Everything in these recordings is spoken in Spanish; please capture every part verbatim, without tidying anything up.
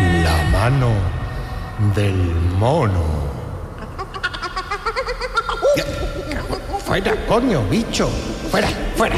La mano del mono. Ya, fuera, coño, bicho. Fuera, fuera.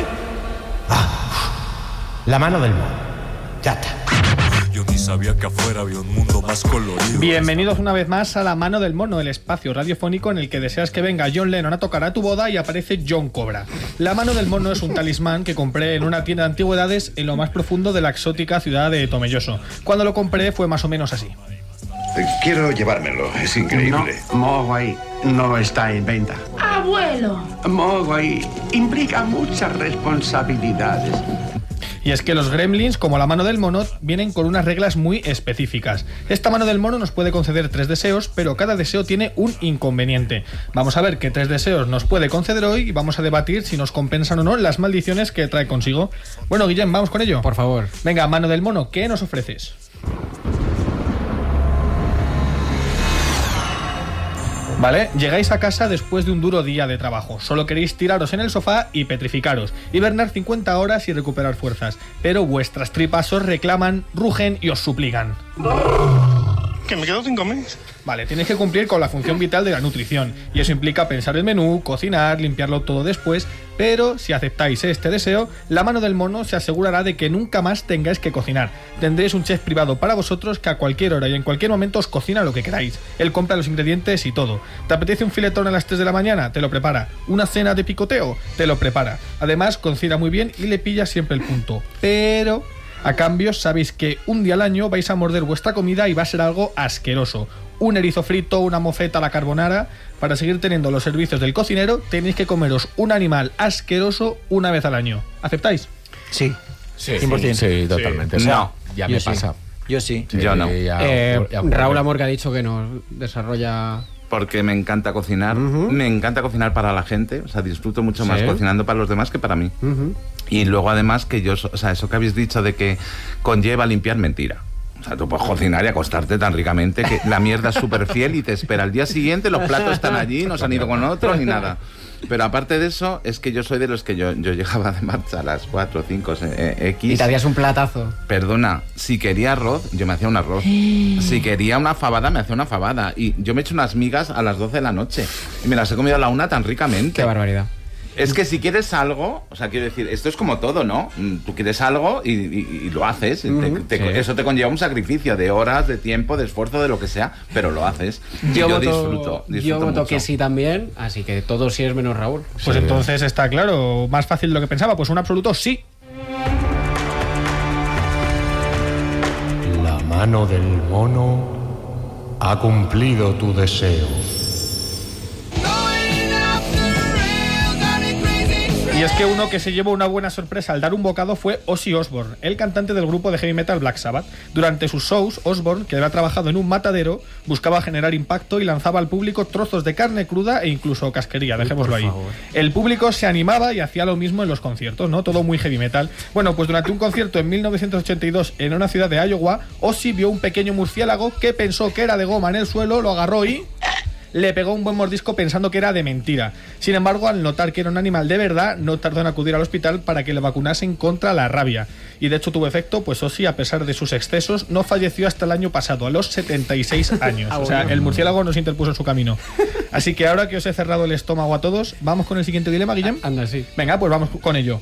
Ah, la mano del mono. Ya está. Yo ni sabía que afuera había un mundo más colorido. Bienvenidos una vez más a La Mano del Mono, el espacio radiofónico en el que deseas que venga John Lennon a tocar a tu boda y aparece John Cobra. La Mano del Mono es un talismán que compré en una tienda de antigüedades en lo más profundo de la exótica ciudad de Tomelloso. Cuando lo compré fue más o menos así. Quiero llevármelo, es increíble. No, Mogwai no está en venta. ¡Abuelo! Mogwai implica muchas responsabilidades. Y es que los gremlins, como la mano del mono, vienen con unas reglas muy específicas. Esta mano del mono nos puede conceder tres deseos, pero cada deseo tiene un inconveniente. Vamos a ver qué tres deseos nos puede conceder hoy y vamos a debatir si nos compensan o no las maldiciones que trae consigo. Bueno, Guillem, ¿vamos con ello? Por favor. Venga, mano del mono, ¿qué nos ofreces? Vale, llegáis a casa después de un duro día de trabajo. Solo queréis tiraros en el sofá y petrificaros, hibernar cincuenta horas y recuperar fuerzas. Pero vuestras tripas os reclaman, rugen y os suplican. ¿Que me quedo sin comer? Vale, tienes que cumplir con la función vital de la nutrición. Y eso implica pensar el menú, cocinar, limpiarlo todo después. Pero si aceptáis este deseo, la mano del mono se asegurará de que nunca más tengáis que cocinar. Tendréis un chef privado para vosotros que a cualquier hora y en cualquier momento os cocina lo que queráis. Él compra los ingredientes y todo. ¿Te apetece un filetón a las tres de la mañana? Te lo prepara. ¿Una cena de picoteo? Te lo prepara. Además, cocina muy bien y le pilla siempre el punto. Pero a cambio, sabéis que un día al año vais a morder vuestra comida y va a ser algo asqueroso. Un erizo frito, una mofeta a la carbonara. Para seguir teniendo los servicios del cocinero, tenéis que comeros un animal asqueroso una vez al año. ¿Aceptáis? Sí. Sí, cien por ciento. sí, sí, totalmente. O sea, No, ya yo me sí. pasa. Yo sí. Sí, Yo no. ya- Eh, ya- Raúl Amor que ha dicho que no desarrolla... Porque me encanta cocinar, Ujú. me encanta cocinar para la gente, o sea, disfruto mucho más Sí. cocinando para los demás que para mí. Uh-huh. Y luego además que yo, o sea, eso que habéis dicho de que conlleva limpiar, mentira. O sea, tú puedes cocinar y acostarte tan ricamente que la mierda es súper fiel y te espera. Al día siguiente los platos están allí, no se han ido con otro ni nada. Pero aparte de eso, es que yo soy de los que yo, yo llegaba de marcha a las cuatro, cinco, X. Y te hacías un platazo. Perdona, si quería arroz, yo me hacía un arroz. Si quería una fabada, me hacía una fabada. Y yo me echo unas migas a las doce de la noche. Y me las he comido a la una tan ricamente. Qué barbaridad. Es que si quieres algo, o sea, quiero decir, esto es como todo, ¿no? Mm, Tú quieres algo y, y- y lo haces. y te- Ujú, te- sí. Eso te conlleva un sacrificio de horas, de tiempo, de esfuerzo, de lo que sea, pero lo haces. Y Yo, yo, voto, disfruto, disfruto yo voto mucho. que sí también, así que todos sí es menos Raúl. Pues Sí. entonces está claro, más fácil de lo que pensaba. Pues un absoluto sí. La mano del mono ha cumplido tu deseo. Y es que uno que se llevó una buena sorpresa al dar un bocado fue Ozzy Osbourne, el cantante del grupo de heavy metal Black Sabbath. Durante sus shows, Osbourne, que había trabajado en un matadero, buscaba generar impacto y lanzaba al público trozos de carne cruda e incluso casquería, dejémoslo ahí. El público se animaba y hacía lo mismo en los conciertos, ¿no? Todo muy heavy metal. Bueno, pues durante un concierto en mil novecientos ochenta y dos en una ciudad de Iowa, Ozzy vio un pequeño murciélago que pensó que era de goma en el suelo, lo agarró y le pegó un buen mordisco pensando que era de mentira. Sin embargo, al notar que era un animal de verdad, no tardó en acudir al hospital para que le vacunasen contra la rabia. Y de hecho tuvo efecto, pues Ozzy, a pesar de sus excesos, no falleció hasta el año pasado, a los setenta y seis años. O sea, el murciélago no se interpuso en su camino. Así que ahora que os he cerrado el estómago a todos, ¿vamos con el siguiente dilema, Guillem? Anda, sí. Venga, pues vamos con ello.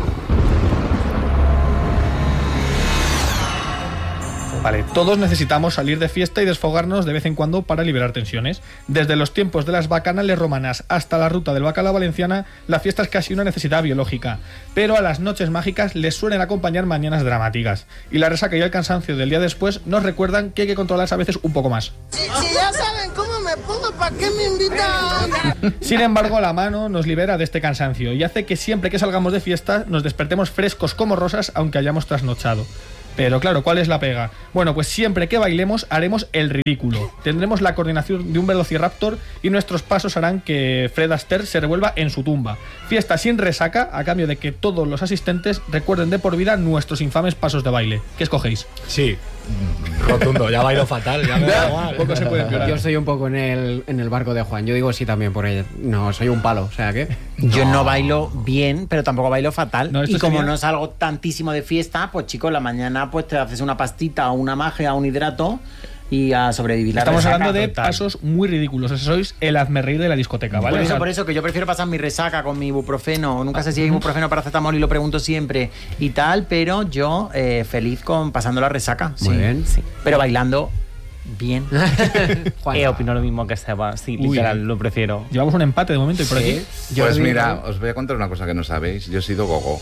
Vale, todos necesitamos salir de fiesta y desfogarnos de vez en cuando para liberar tensiones. Desde los tiempos de las bacanales romanas hasta la ruta del bacalao valenciana, la fiesta es casi una necesidad biológica. Pero a las noches mágicas les suelen acompañar mañanas dramáticas. Y la resaca y el cansancio del día después nos recuerdan que hay que controlarse a veces un poco más. Si, si ya saben cómo me pongo, ¿para qué me invitan? Sin embargo, la mano nos libera de este cansancio y hace que siempre que salgamos de fiesta nos despertemos frescos como rosas aunque hayamos trasnochado. Pero claro, ¿cuál es la pega? Bueno, pues siempre que bailemos haremos el ridículo. Tendremos la coordinación de un velociraptor y nuestros pasos harán que Fred Astaire se revuelva en su tumba. Fiesta sin resaca, a cambio de que todos los asistentes recuerden de por vida nuestros infames pasos de baile. ¿Qué escogéis? Sí, rotundo, ya bailo fatal, ya me da igual. Poco se puede empeorar. Yo estoy un poco en el, en el barco de Juan. Yo digo sí también por ella. No, soy un palo, o sea que... Yo no bailo bien, pero tampoco bailo fatal. No, esto y como sería- no salgo tantísimo de fiesta, pues chicos, la mañana pues te haces una pastita o una magia, un hidrato y a sobrevivir la Estamos resaca. hablando de Total. pasos muy ridículos. O sea, sois el hazmerreír de la discoteca, ¿vale? Por O eso, sea, por eso, que yo prefiero pasar mi resaca con mi ibuprofeno. Nunca sé si hay ibuprofeno para paracetamol y lo pregunto siempre y tal, pero yo eh, feliz con pasando la resaca. Muy sí, bien. sí. Pero bailando bien. Juan. Eh, opino lo mismo que Seba, sí, Uy. literal, lo prefiero. Llevamos un empate de momento y por aquí. Yo Pues digo- mira, os voy a contar una cosa que no sabéis. Yo he sido gogo.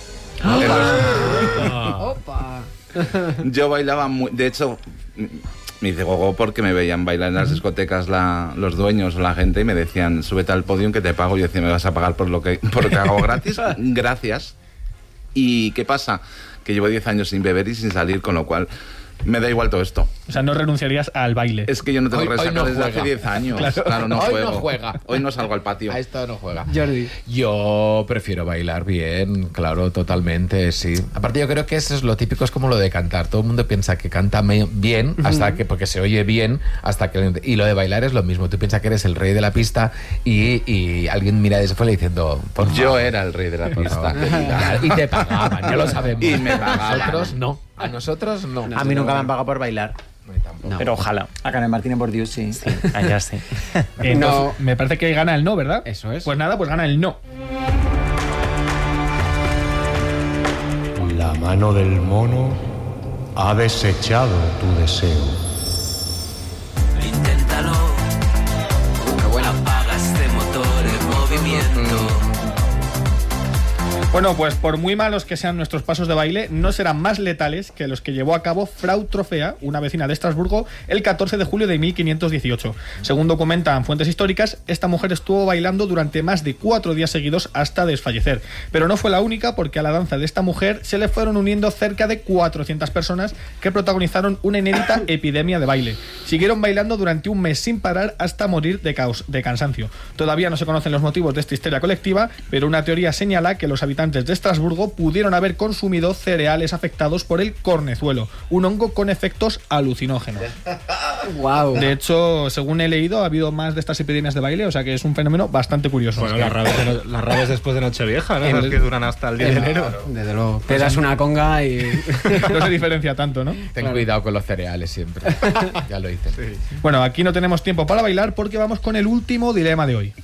Opa. Yo bailaba muy... De hecho, me hice gogo porque me veían bailar en las discotecas la, los dueños o la gente y me decían, súbete al podio que te pago. Y yo decía, ¿me vas a pagar por lo que, por lo que hago gratis? Gracias. ¿Y qué pasa? Que llevo diez años sin beber y sin salir, con lo cual me da igual todo esto. O sea, no renunciarías al baile. Es que yo no tengo Hoy- hoy resaca no desde juega. hace diez años. Claro. Claro, no Hoy juego. no juega. Hoy no salgo al patio. A esto no juega. Jordi. Yo prefiero bailar bien, claro, totalmente, sí. Aparte yo creo que eso es lo típico, es como lo de cantar. Todo el mundo piensa que canta me- bien hasta que, porque se oye bien, hasta que... Y lo de bailar es lo mismo. Tú piensas que eres el rey de la pista y, y alguien mira desde fuera diciendo... Por Yo favor, era el rey de la por pista. favor. Claro, y te pagaban, ya lo sabemos. Y me pagaban. A nosotros no. A nosotros no. A mí nunca me han pagado por bailar. A mí tampoco. No. Pero ojalá. A Carmen Martínez por Dios, sí. Sí, allá sí. Entonces, No. me parece que gana el no, ¿verdad? Eso es. Pues nada, pues gana el no. La mano del mono ha desechado tu deseo. Inténtalo. Qué bueno. Apaga este motor en movimiento. Bueno, pues por muy malos que sean nuestros pasos de baile, no serán más letales que los que llevó a cabo Frau Trofea, una vecina de Estrasburgo, el catorce de julio de mil quinientos dieciocho. Según documentan fuentes históricas, esta mujer estuvo bailando durante más de cuatro días seguidos hasta desfallecer. Pero no fue la única, porque a la danza de esta mujer se le fueron uniendo cerca de cuatrocientas personas que protagonizaron una inédita epidemia de baile. Siguieron bailando durante un mes sin parar hasta morir de, caos, de cansancio. Todavía no se conocen los motivos de esta histeria colectiva, pero una teoría señala que los habitantes de Estrasburgo pudieron haber consumido cereales afectados por el cornezuelo, un hongo con efectos alucinógenos. Wow. De hecho, según he leído, ha habido más de estas epidemias de baile, o sea que es un fenómeno bastante curioso. Bueno, las raves, de no- las raves después de Nochevieja, ¿no? Esas que duran hasta el diez de enero. Desde luego. Te das una conga y... No se diferencia tanto, ¿no? Ten Claro. cuidado con los cereales siempre. Ya lo hice. Bueno, aquí no tenemos tiempo para bailar porque vamos con el último dilema de hoy.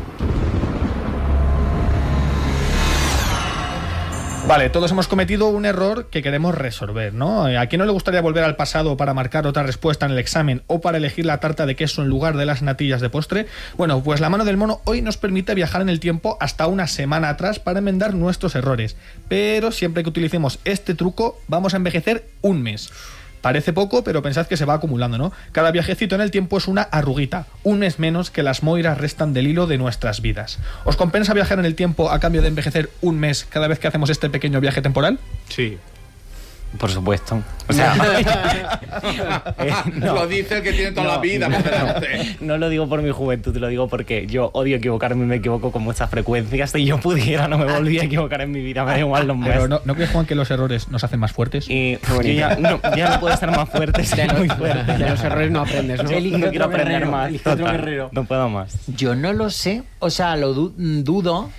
Vale, todos hemos cometido un error que queremos resolver, ¿no? ¿A quién no le gustaría volver al pasado para marcar otra respuesta en el examen o para elegir la tarta de queso en lugar de las natillas de postre? Bueno, pues la mano del mono hoy nos permite viajar en el tiempo hasta una semana atrás para enmendar nuestros errores. Pero siempre que utilicemos este truco, vamos a envejecer un mes. Parece poco, pero pensad que se va acumulando, ¿no? Cada viajecito en el tiempo es una arruguita, un mes menos que las moiras restan del hilo de nuestras vidas. ¿Os compensa viajar en el tiempo a cambio de envejecer un mes cada vez que hacemos este pequeño viaje temporal? Sí. Por supuesto. O sea, eh, no. Lo dice el que tiene toda No, la vida por delante. No lo digo por mi juventud, lo digo porque yo odio equivocarme y me equivoco con muchas frecuencias. Si yo pudiera, no me volvía a equivocar en mi vida, me da igual los meses. Pero ¿no, ¿no crees, Juan, que los errores nos hacen más fuertes? Y yo ya, no, ya no puedo estar más fuerte, soy muy fuerte. De los errores no aprendes, ¿no? Elige no quiero otro aprender guerrero, más. elige otro total, guerrero. No puedo más. Yo no lo sé, o sea, lo du- dudo.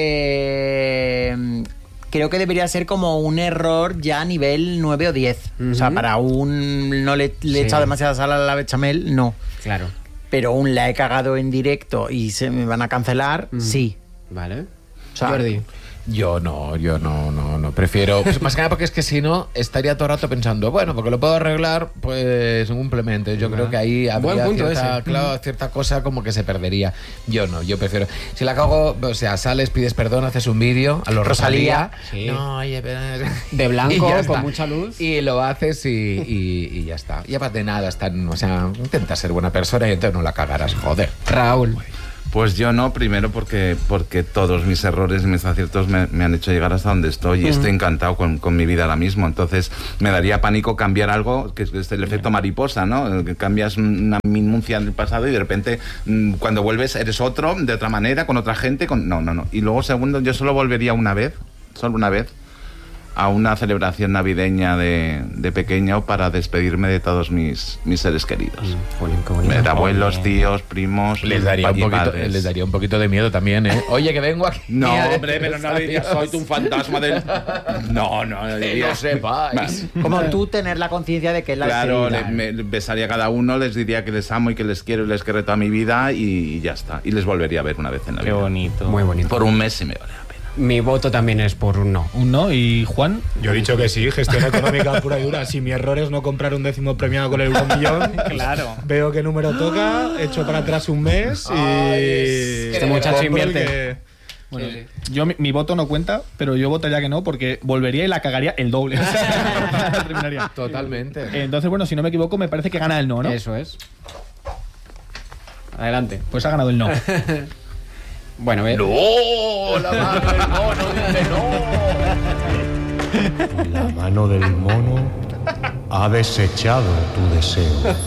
eh, creo que debería ser como un error ya a nivel nueve o diez. O sea, para un no le, le he Sí. echado demasiada sal a la bechamel, no. Claro. Pero un la he cagado en directo y se me van a cancelar, sí. Vale. O sea, Jordi. Yo no, yo no, no, no. Prefiero. Pues más que nada porque es que si no, estaría todo el rato pensando, bueno, porque lo puedo arreglar, pues simplemente. Yo creo que ahí habría Buen punto cierta, ese. claro, cierta cosa como que se perdería. Yo no, yo prefiero. Si la cago, o sea, sales, pides perdón, haces un vídeo a los Rosalía. Sí. No, oye, pero... De blanco, Y ya con está. mucha luz. Y lo haces y, y, y ya está. Y aparte de nada, están, o sea, intenta ser buena persona y entonces no la cagarás, joder. Raúl. Pues yo no, primero porque, porque todos mis errores y mis aciertos me, me han hecho llegar hasta donde estoy y estoy encantado con, con mi vida ahora mismo. Entonces me daría pánico cambiar algo, que es, es el efecto mariposa, ¿no? Que cambias una minucia del pasado y de repente mm, cuando vuelves eres otro, de otra manera, con otra gente. Con... No, no, no. Y luego segundo, yo solo volvería una vez, solo una vez, a una celebración navideña de, de pequeño para despedirme de todos mis, mis seres queridos. Mm, de abuelos, tíos, primos. Les daría, un poquito, padres. les daría un poquito de miedo también, ¿eh? Oye, que vengo aquí. No, hombre, pero no le dirías, soy un fantasma del... No, no, no diría. No sepáis. Como tú tener la conciencia de que es la Claro, despedida. le, me besaría a cada uno, les diría que les amo y que les quiero y les querré toda mi vida y, y ya está. Y les volvería a ver una vez en la Qué vida. bonito. Muy bonito. Por un mes sí me vale. Mi voto también es por un no. Un no. ¿Y Juan? Yo he dicho que sí, gestión económica pura y dura. Si mi error es no comprar un décimo premiado con el euromillón, claro. Veo qué número toca, echo para atrás un mes y... Ay, este muchacho compro el invierte. que- Bueno, sí, sí. Yo mi, mi voto no cuenta, pero yo votaría que no porque volvería y la cagaría el doble. O sea, terminaría. Totalmente. Entonces, bueno, si no me equivoco, me parece que gana el no, ¿no? Eso es. Adelante. Pues ha ganado el no. Bueno, ve. ¡No! La mano del mono dice no. La mano del mono ha desechado tu deseo.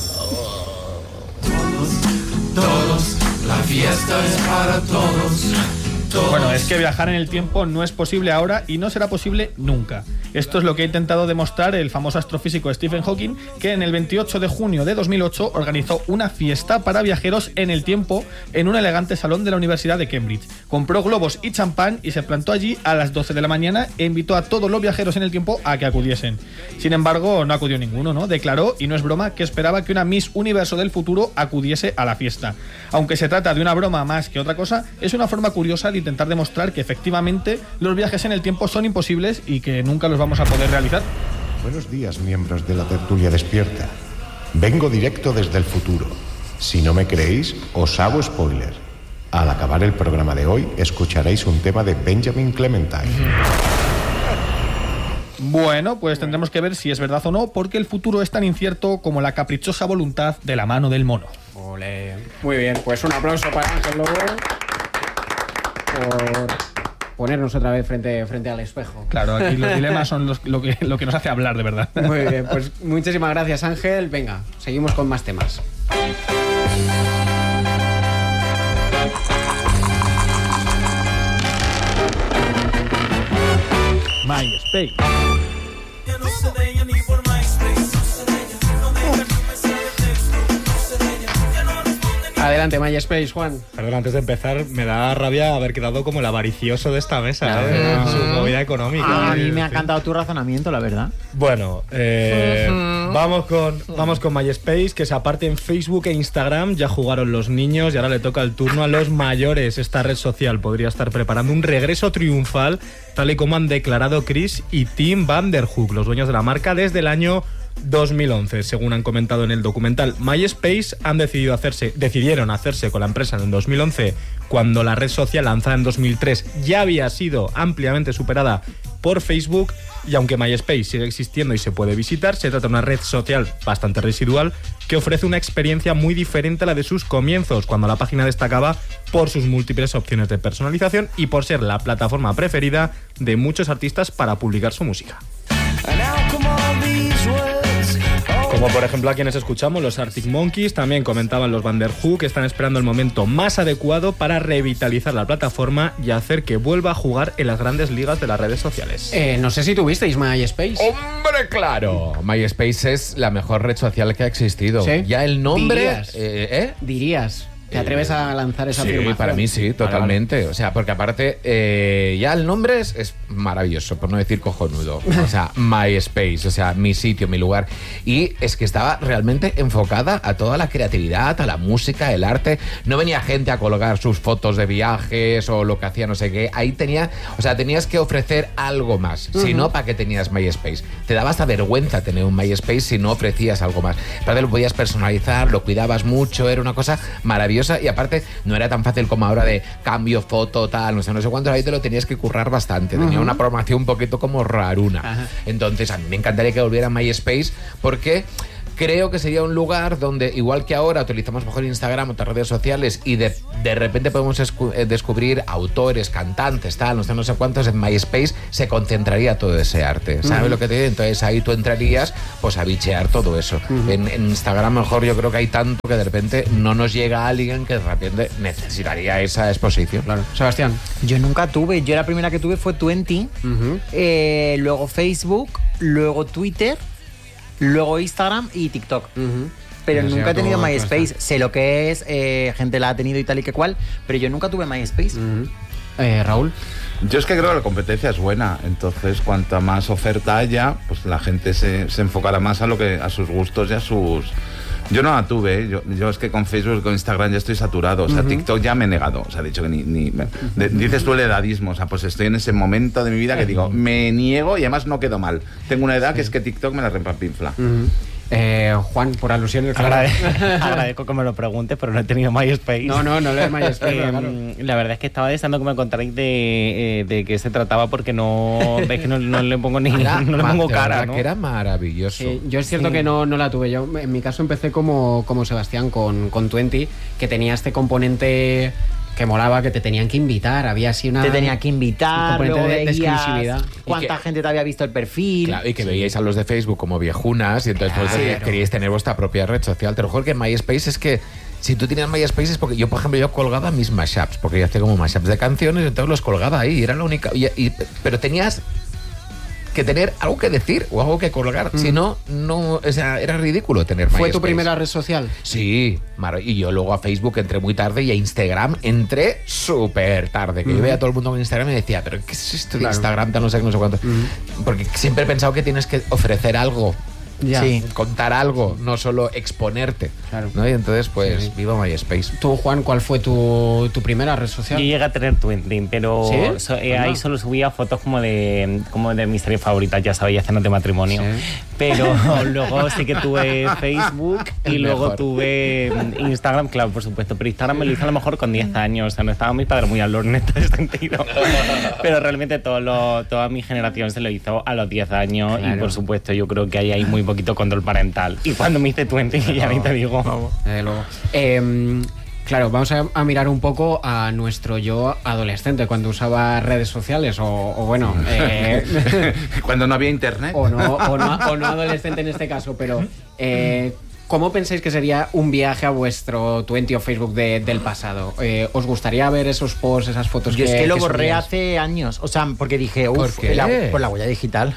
Todos, la fiesta es para todos. Bueno, es que viajar en el tiempo no es posible ahora y no será posible nunca. Esto es lo que ha intentado demostrar el famoso astrofísico Stephen Hawking, que en el veintiocho de junio de dos mil ocho organizó una fiesta para viajeros en el tiempo en un elegante salón de la Universidad de Cambridge. Compró globos y champán y se plantó allí a las doce de la mañana e invitó a todos los viajeros en el tiempo a que acudiesen. Sin embargo, no acudió ninguno, ¿no? Declaró, y no es broma, que esperaba que una Miss Universo del futuro acudiese a la fiesta. Aunque se trata de una broma más que otra cosa, es una forma curiosa de intentar demostrar que efectivamente los viajes en el tiempo son imposibles y que nunca los vamos a poder realizar. Buenos días, miembros de la tertulia despierta. Vengo directo desde el futuro. Si no me creéis, os hago spoiler. Al acabar el programa de hoy, escucharéis un tema de Benjamin Clementine. Bueno, pues tendremos que ver si es verdad o no, porque el futuro es tan incierto como la caprichosa voluntad de la mano del mono. Ole. Muy bien, pues un aplauso para Ángel Lobo por ponernos otra vez frente, frente al espejo. Claro, aquí los dilemas son los- lo, que, lo que nos hace hablar de verdad. Muy bien, pues muchísimas gracias, Ángel. Venga, seguimos con más temas. MySpace. Adelante, MySpace, Juan. Perdón, antes de empezar, me da rabia haber quedado como el avaricioso de esta mesa, Claro. ¿eh? Ajá. Su movida económica. Ah, a mí En me ha fin. encantado tu razonamiento, la verdad. Bueno, eh, vamos con vamos con MySpace, que se aparte en Facebook e Instagram. Ya jugaron los niños y ahora le toca el turno a los mayores. Esta red social podría estar preparando un regreso triunfal, tal y como han declarado Chris y Tim Van Der Hoek, los dueños de la marca, desde el año dos mil once. Según han comentado en el documental, MySpace han decidido hacerse, decidieron hacerse con la empresa en el dos mil once, cuando la red social lanzada en dos mil tres ya había sido ampliamente superada por Facebook. Y aunque MySpace sigue existiendo y se puede visitar, se trata de una red social bastante residual que ofrece una experiencia muy diferente a la de sus comienzos, cuando la página destacaba por sus múltiples opciones de personalización y por ser la plataforma preferida de muchos artistas para publicar su música. Como por ejemplo a quienes escuchamos, los Arctic Monkeys, también comentaban los Van Der Hoek, que están esperando el momento más adecuado para revitalizar la plataforma y hacer que vuelva a jugar en las grandes ligas de las redes sociales. Eh, no sé si tuvisteis MySpace. ¡Hombre, claro! MySpace es la mejor red social que ha existido. ¿Sí? Ya el nombre... Dirías. Eh, ¿eh? Dirías. ¿Te atreves a lanzar esa Sí, afirmación? para mí sí, totalmente. O sea, porque aparte, eh, ya el nombre es, es maravilloso, por no decir cojonudo. O sea, MySpace, o sea, mi sitio, mi lugar. Y es que estaba realmente enfocada a toda la creatividad, a la música, el arte. No venía gente a colgar sus fotos de viajes o lo que hacía no sé qué. Ahí tenía, o sea, tenías que ofrecer algo más. Si Ujú. no, ¿para qué tenías MySpace? Te daba hasta vergüenza tener un MySpace si no ofrecías algo más. Aparte lo podías personalizar, lo cuidabas mucho, era una cosa maravillosa. Y aparte no era tan fácil como ahora de cambio, foto, tal, no sé, no sé cuánto. Ahí te lo tenías que currar bastante. Tenía Ujú. una programación un poquito como raruna. Ajá. Entonces a mí me encantaría que volviera MySpace porque creo que sería un lugar donde, igual que ahora utilizamos mejor Instagram, otras redes sociales, y de, de repente podemos escu- eh, descubrir autores, cantantes, tal, no sé, no sé cuántos, en MySpace se concentraría todo ese arte, ¿sabes Ujú. lo que te digo? Entonces ahí tú entrarías pues a bichear todo eso. Ujú. en, en Instagram mejor yo creo que hay tanto que de repente no nos llega alguien que de repente necesitaría esa exposición. Claro. Sebastián. Yo nunca tuve. Yo la primera que tuve fue veinte, Ujú. eh, luego Facebook, luego Twitter, luego Instagram y TikTok. Ujú. Pero Eso nunca ya he tenido todo MySpace. cuesta. Sé lo que es, eh, gente la ha tenido y tal y que cual, pero yo nunca tuve MySpace. Ujú. Eh, Raúl. Yo es que creo que la competencia es buena, entonces cuanta más oferta haya, pues la gente se, se enfocará más a lo que a sus gustos y a sus... Yo no la tuve, ¿eh? yo, yo es que con Facebook y con Instagram ya estoy saturado, o sea, Ujú. TikTok ya me he negado, o sea, he dicho que ni... ni me- de- dices tú el edadismo, o sea, pues estoy en ese momento de mi vida que digo, me niego y además no quedo mal. Tengo una edad que es que TikTok me la repampinfla. Ujú. Eh, Juan, por alusiones. Agrade- agradezco que me lo preguntes, pero no he tenido MySpace. No, no, no lees MySpace, Eh, claro. La verdad es que estaba deseando que me contarais de, eh, de qué se trataba porque no, ves que no, no le pongo ni Era no le ma- pongo de cara, verdad ¿no? que era maravilloso. Sí, yo es cierto Sí. que no, no la tuve. Yo, en mi caso, empecé como, como Sebastián con, con veinte, que tenía este componente que molaba, que te tenían que invitar. Había así una. Te tenía que un invitar, componente luego de, de veías exclusividad. cuánta Y que- gente te había visto el perfil. Claro, y que veíais a los de Facebook como viejunas y entonces pues, Claro. queríais tener vuestra propia red social. Te lo juro que MySpace es que si tú tenías MySpace es porque yo, por ejemplo, yo colgaba mis mashups, porque yo hacía como mashups de canciones y entonces los colgaba ahí, y era la única... y- y- pero tenías que tener algo que decir o algo que colgar, si no, no, o sea, era ridículo tener ¿Fue MySpace. tu primera red social? Sí, mar- y yo luego a Facebook entré muy tarde y a Instagram entré súper tarde. Que yo Ujú. veía a todo el mundo con Instagram y decía, ¿pero qué es esto de Claro. Instagram? Tal, no sé qué, no sé cuánto. Porque siempre he pensado que tienes que ofrecer algo. Ya. Sí. Contar algo, no solo exponerte. Claro. ¿no? Y entonces, pues, Sí. viva MySpace. Tú, Juan, ¿cuál fue tu, tu primera red social? Yo llegué a tener veinte, pero ¿Sí? so- eh, Anda. ahí solo subía fotos como de como de mis series favoritas, ya sabéis, cenas de matrimonio. Sí. Pero luego sí que tuve Facebook y El luego mejor. tuve mm, Instagram, claro, por supuesto. Pero Instagram me lo hice a lo mejor con diez años, o sea, no estaban mis padres muy al horno en este sentido. Pero realmente todo lo- toda mi generación se lo hizo a los diez años Claro. y por supuesto yo creo que ahí hay muy poquito control parental. Y cuando me hice veinte, ya ni te digo. Desde luego. Em, claro, vamos a, a mirar un poco a nuestro yo adolescente cuando usaba redes sociales o, o bueno, eh, Cuando no había internet. o, no, o, no, o no adolescente en este caso, pero eh, ¿cómo pensáis que sería un viaje a vuestro veinte o Facebook de- del pasado? Eh, ¿Os gustaría ver esos posts, esas fotos Yo que es que lo borré subías? hace años, o sea, porque dije, ¿Por uff, qué? la- por la huella digital.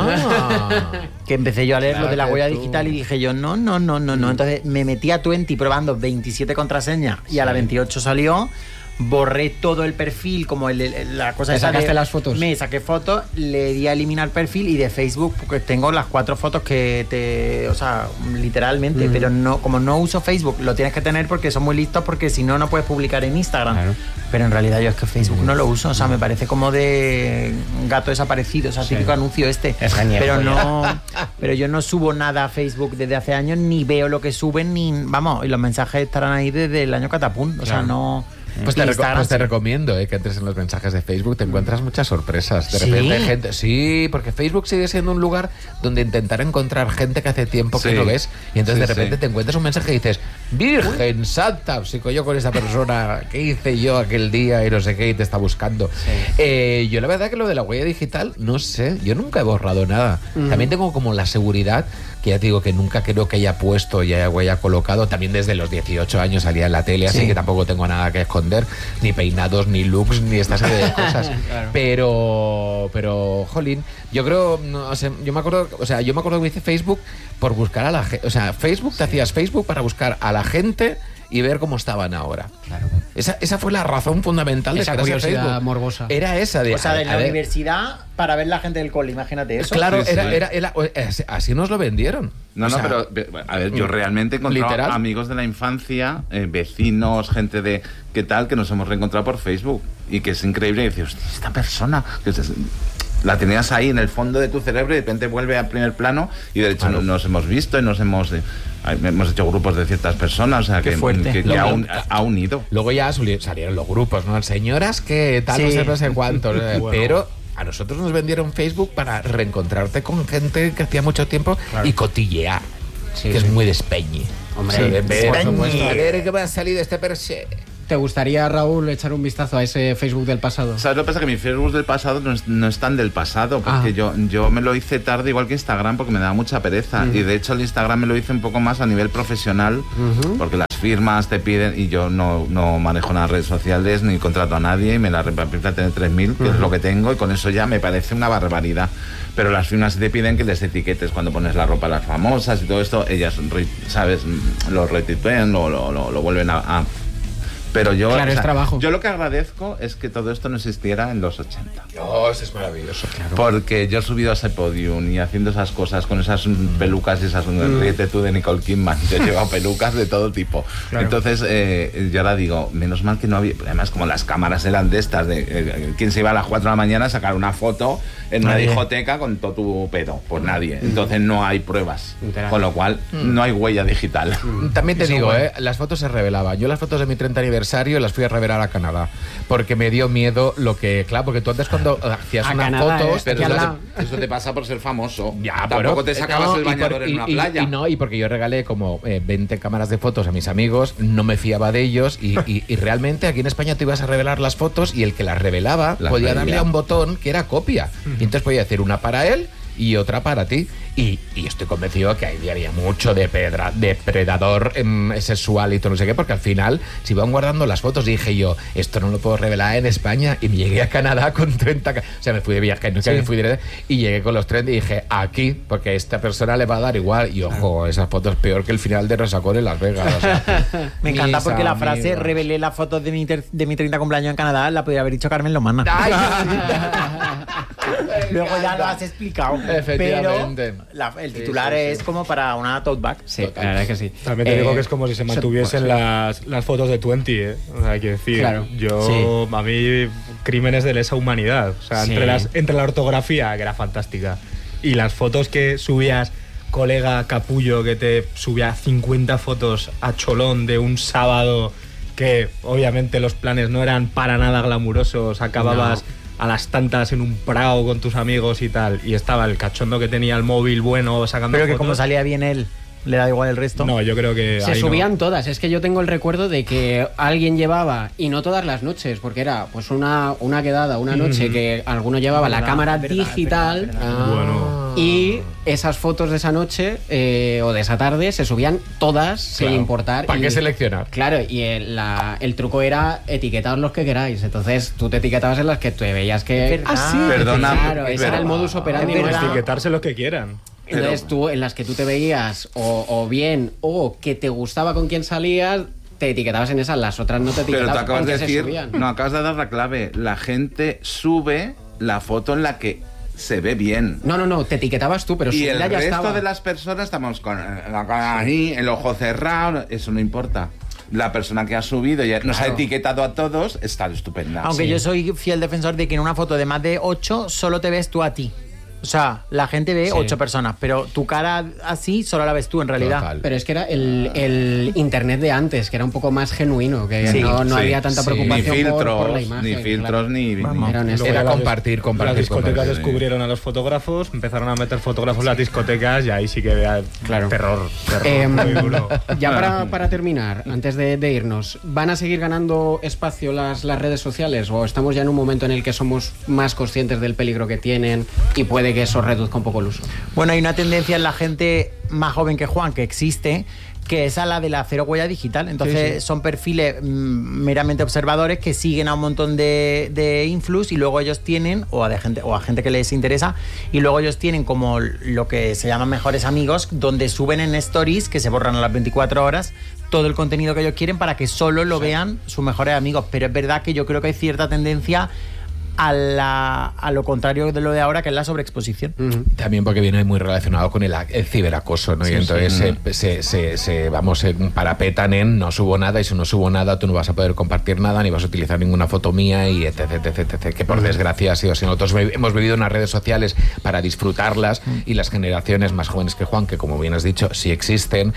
Ah. Que empecé yo a leer lo de la Fíjate huella tú. digital y dije yo, no, no, no, no, no. Entonces me metí a veinte probando veintisiete contraseñas y a la veintiocho salió. Borré todo el perfil, como el- el- la cosa ¿Te esa sacaste de- las fotos? Me saqué fotos, le di a eliminar perfil y de Facebook, porque tengo las cuatro fotos que te. O sea, literalmente, Ujú. pero no, como no uso Facebook, lo tienes que tener porque son muy listos, porque si no, no puedes publicar en Instagram. Claro. Pero en realidad yo es que Facebook no lo uso, o sea, me parece como de gato desaparecido, o sea, Sí. típico anuncio este. Es añejo Pero ya. no, pero yo no subo nada a Facebook desde hace años, ni veo lo que suben, ni vamos, y los mensajes estarán ahí desde el año catapum, o sea, Claro. no. Pues te, reco- Instagram, pues te sí. recomiendo eh, que entres en los mensajes de Facebook, te encuentras muchas sorpresas. De ¿Sí? repente hay gente. Sí, porque Facebook sigue siendo un lugar donde intentar encontrar gente que hace tiempo que Sí. no ves. Y entonces Sí, de repente sí. te encuentras un mensaje y dices, Virgen Santa, si yo con esa persona, ¿qué hice yo aquel día y no sé qué? Y te está buscando. Eh, yo la verdad que lo de la huella digital, no sé, yo nunca he borrado nada. Mm. También tengo como la seguridad, que ya te digo que nunca creo que haya puesto y haya, o haya colocado. También desde los dieciocho años salía en la tele, así Sí. que tampoco tengo nada que esconder, ni peinados, ni looks, ni esta serie de cosas. Claro. Pero, pero, jolín, yo creo, no, o sea, yo me acuerdo, o sea, yo me acuerdo que hice Facebook por buscar a la gente, o sea, Facebook, te hacías Facebook para buscar a la gente y ver cómo estaban ahora. Claro. Esa, esa fue la razón fundamental de Esa crearse curiosidad Facebook. morbosa. Era esa de, O sea, a- de a la ver, universidad para ver la gente del cole, imagínate eso. Claro, Sí, sí. era, era, era- así- así nos lo vendieron. No, O no, sea, pero ve- a ver, yo realmente he encontrado literal. amigos de la infancia, eh, vecinos, gente de qué tal, que nos hemos reencontrado por Facebook y que es increíble. Y dices, hostia, esta persona, que es- la tenías ahí en el fondo de tu cerebro y de repente vuelve al primer plano y de hecho Claro. nos hemos visto y nos hemos eh, hemos hecho grupos de ciertas personas, o sea, Qué que, fuerte. que- que Lo- ha, un- ha unido. Luego ya suli- salieron los grupos, ¿no? Señoras que tal, no Sí. sé, no sé cuántos. eh, Bueno. Pero a nosotros nos vendieron Facebook para reencontrarte con gente que hacía mucho tiempo y cotillear. Sí, que sí. es muy de Speñi. Hombre, Sí, de ver, por como supuesto. a ver qué va a salir de este perse. ¿Te gustaría, Raúl, echar un vistazo a ese Facebook del pasado? ¿Sabes lo que pasa? Que mi Facebook del pasado no es, no es tan del pasado, porque Ah. yo, yo me lo hice tarde, igual que Instagram, porque me daba mucha pereza. Ujú. Y de hecho el Instagram me lo hice un poco más a nivel profesional, Ujú. porque las firmas te piden, y yo no, no manejo nada de redes sociales, ni contrato a nadie, y me la empieza a tener tres mil, que es lo que tengo, y con eso ya me parece una barbaridad. Pero las firmas te piden que les etiquetes cuando pones la ropa a las famosas y todo esto, ellas, re- ¿sabes? Lo retuitean, lo, lo, lo, lo vuelven a... a pero yo, Claro, o sea, es trabajo. yo lo que agradezco es que todo esto no existiera en los ochenta. Oh, eso es maravilloso. Claro. Porque yo he subido a ese podium y haciendo esas cosas con esas mm, pelucas y esas mm. ríete tú de Nicole Kidman. Yo he llevado pelucas de todo tipo. Claro. Entonces, eh, yo ahora digo, menos mal que no había. Además, como las cámaras eran de estas, de eh, quién se iba a las cuatro de la mañana a sacar una foto en una Nadie. discoteca con todo tu pedo. Pues nadie. Entonces, no hay pruebas. Literal. Con lo cual, Mm. no hay huella digital. También te Eso digo, bueno. eh, las fotos se revelaban. Yo las fotos de mi treinta aniversario las fui a revelar a Canadá. Porque me dio miedo lo que... Claro, porque tú antes cuando hacías A unas Canadá, fotos... eh, Pero aquí al eso lado. te, eso te pasa por ser famoso. Ya, Tampoco bueno, te sacabas no, el y por- bañador y- en una y- playa. Y no, y porque yo regalé como eh, veinte cámaras de fotos a mis amigos, no me fiaba de ellos y, y- y realmente aquí en España tú ibas a revelar las fotos y el que las revelaba Las podía veía. darle a un botón que era copia. Y entonces podía hacer una para él y otra para ti. Y, y estoy convencido que ahí había mucho de pedra, depredador em, sexual y todo no sé qué, porque al final se iban guardando las fotos. Dije yo, esto no lo puedo revelar en España. Y me llegué a Canadá con treinta... ca- O sea, me fui de viaje, no sé, Sí. me fui de... Y llegué con los treinta y dije, aquí, porque a esta persona le va a dar igual. Y ojo, esas fotos peor que el final de Resacón en Las Vegas. O sea, Me encanta mis porque la frase amigos. revelé las fotos de mi, ter- de mi treinta cumpleaños en Canadá la podría haber dicho Carmen Lomana. Ay, Luego ya lo has explicado. Efectivamente. Pero la- el Sí, titular sí, sí. es como para una tote bag. Sí, la verdad es que sí. También te Eh, digo que es como si se mantuviesen las, las fotos de veinte, ¿eh? O sea, quiero decir, Claro. yo, a mí, crímenes de lesa humanidad. O sea, Sí. entre, las, entre la ortografía, que era fantástica, y las fotos que subías, colega Capullo, que te subía cincuenta fotos a cholón de un sábado, que obviamente los planes no eran para nada glamurosos, acababas... a las tantas en un prado con tus amigos y tal, y estaba el cachondo que tenía el móvil bueno sacando Pero que fotos. como salía bien él, le da igual el resto. No, yo creo que Se ahí no. subían todas. Es que yo tengo el recuerdo de que alguien llevaba, y no todas las noches, porque era pues una, una quedada, una noche Mm. que alguno llevaba la Verdad, cámara es verdad, es digital. verdad, es verdad. Ah. Bueno. Y esas fotos de esa noche eh, o de esa tarde se subían todas sin Claro. importar. ¿Para y- qué seleccionar? Claro, y el, la- el truco era etiquetados los que queráis. Entonces tú te etiquetabas en las que tú veías que. Es verdad. Ah, sí, Perdona, claro, ese pero- era el modus operandi. no era- Etiquetarse lo que quieran. Entonces tú, en las que tú te veías o, o bien, o que te gustaba con quién salías, te etiquetabas en esas, las otras no te Pero etiquetabas. tú acabas de aunque se decir, subían. no, acabas de dar la clave. La gente sube la foto en la que se ve bien. No, no, no, te etiquetabas tú, pero Y el subida ya resto estaba. de las personas estamos con la cara ahí, el ojo cerrado, eso no importa. La persona que ha subido y nos ha Claro. etiquetado a todos está estupenda. Aunque Sí. yo soy fiel defensor de que en una foto de más de ocho solo te ves tú a ti. O sea, la gente ve Sí. ocho personas, pero tu cara así solo la ves tú en realidad. Total. Pero es que era el, el internet de antes, que era un poco más genuino, que Sí, no, no sí, había tanta sí. preocupación Ni por- filtros, por, la imagen. ni filtros, claro. ni... Vamos. Era honesto. Era Luego las- compartir, compartir, Las discotecas compartir. descubrieron a los fotógrafos, empezaron a meter fotógrafos en las discotecas y ahí sí que vea Claro. terror. terror Em, muy duro. Ya para, para terminar, antes de, de irnos, ¿van a seguir ganando espacio las, las redes sociales o estamos ya en un momento en el que somos más conscientes del peligro que tienen y puede que eso reduzca un poco el uso? Bueno, hay una tendencia en la gente más joven que Juan que existe, que es a la de la cero huella digital. Entonces Sí, sí. son perfiles mm, meramente observadores que siguen a un montón de, de influx y luego ellos tienen, o a, de gente, o a gente que les interesa, y luego ellos tienen como lo que se llaman mejores amigos, donde suben en stories, que se borran a las veinticuatro horas, todo el contenido que ellos quieren para que solo lo vean sus mejores amigos. Pero es verdad que yo creo que hay cierta tendencia a, la, a lo contrario de lo de ahora, que es la sobreexposición. También porque viene muy relacionado con el, el ciberacoso, ¿no? Sí, y entonces sí. se, se, se, se, vamos, se parapetan en no subo nada, y si no subo nada tú no vas a poder compartir nada, ni vas a utilizar ninguna foto mía, y etc, etc, etc, que por desgracia ha sido así. Nosotros vi- hemos vivido en las redes sociales para disfrutarlas, y las generaciones más jóvenes que Juan, que como bien has dicho, sí existen,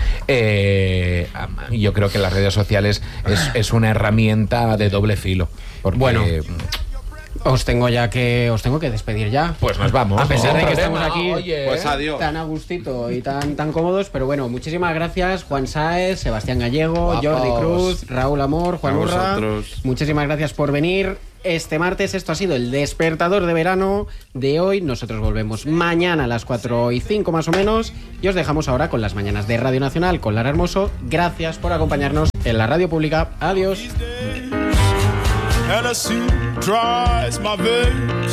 eh, yo creo que las redes sociales es, es una herramienta de doble filo. Porque, Bueno. Os tengo ya que os tengo que despedir ya. Pues nos vamos. A pesar no, de que problema, estamos aquí oye, pues adiós. tan a gustito y tan, tan cómodos, pero bueno, muchísimas gracias Juan Sáez, Sebastián Gallego, Guapos. Jordi Cruz, Raúl Amor, Juan A Urra. vosotros. Muchísimas gracias por venir. Este martes esto ha sido el despertador de verano de hoy. Nosotros volvemos mañana a las cuatro y cinco más o menos y os dejamos ahora con las mañanas de Radio Nacional con Lara Hermoso. Gracias por acompañarnos en la radio pública. Adiós. And a suit dries my veins.